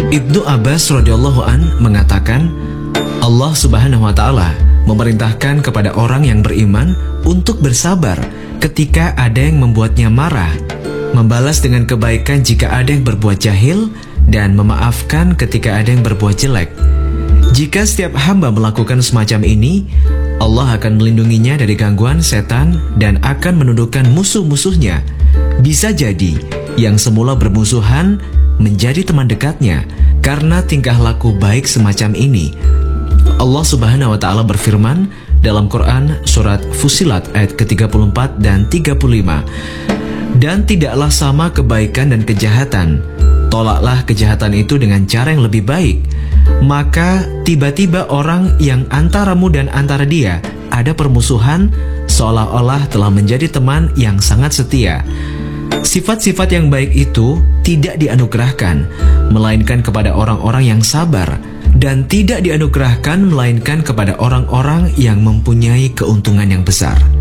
Ibnu Abbas radhiyallahu an mengatakan, Allah Subhanahu wa taala memerintahkan kepada orang yang beriman untuk bersabar ketika ada yang membuatnya marah, membalas dengan kebaikan jika ada yang berbuat jahil, dan memaafkan ketika ada yang berbuat jelek. Jika setiap hamba melakukan semacam ini, Allah akan melindunginya dari gangguan setan dan akan menundukkan musuh-musuhnya. Bisa jadi yang semula bermusuhan menjadi teman dekatnya karena tingkah laku baik semacam ini. Allah Subhanahu wa taala berfirman dalam Quran surat Fussilat ayat ke-34 dan 35. Dan tidaklah sama kebaikan dan kejahatan. Tolaklah kejahatan itu dengan cara yang lebih baik. Maka tiba-tiba orang yang antaramu dan antara dia ada permusuhan, seolah-olah telah menjadi teman yang sangat setia. Sifat-sifat yang baik itu tidak dianugerahkan, melainkan kepada orang-orang yang sabar, dan tidak dianugerahkan melainkan kepada orang-orang yang mempunyai keuntungan yang besar.